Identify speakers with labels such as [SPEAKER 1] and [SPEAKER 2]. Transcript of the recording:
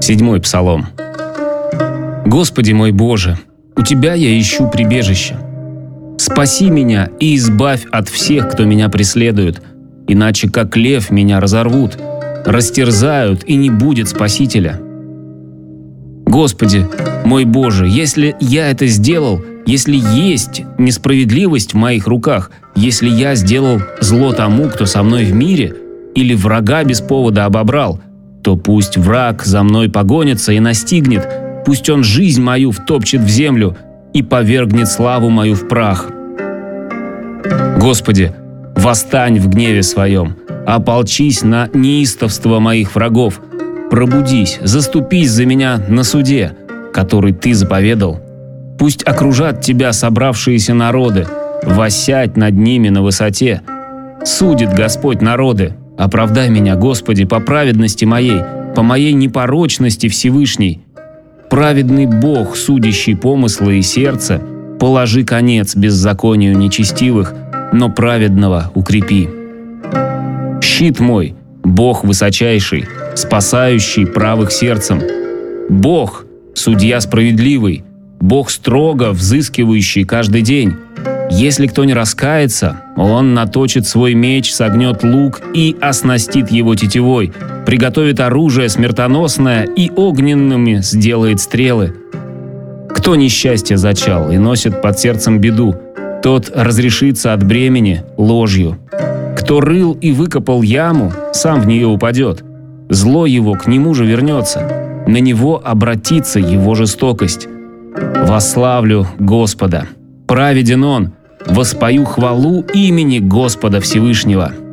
[SPEAKER 1] 7-й псалом. Господи мой Боже, у Тебя я ищу прибежище. Спаси меня и избавь от всех, кто меня преследует, иначе как лев меня разорвут, растерзают, и не будет Спасителя. Господи, мой Боже, если я это сделал, если есть несправедливость в моих руках, если я сделал зло тому, кто со мной в мире, или врага без повода обобрал, то пусть враг за мной погонится и настигнет, пусть он жизнь мою втопчет в землю и повергнет славу мою в прах. Господи, восстань в гневе своем, ополчись на неистовство моих врагов, пробудись, заступись за меня на суде, который Ты заповедал. Пусть окружат Тебя собравшиеся народы, воссядь над ними на высоте. Судит Господь народы, оправдай меня, Господи, по праведности моей, по моей непорочности Всевышней. Праведный Бог, судящий помыслы и сердце, положи конец беззаконию нечестивых, но праведного укрепи. Щит мой, Бог высочайший, спасающий правых сердцем. Бог, судья справедливый, Бог строго взыскивающий каждый день. Если кто не раскается, он наточит свой меч, согнет лук и оснастит его тетивой, приготовит оружие смертоносное и огненными сделает стрелы. Кто несчастье зачал и носит под сердцем беду, тот разрешится от бремени ложью. Кто рыл и выкопал яму, сам в нее упадет. Зло его к нему же вернется, на него обратится его жестокость. Восславлю Господа, праведен Он, воспою хвалу имени Господа Всевышнего.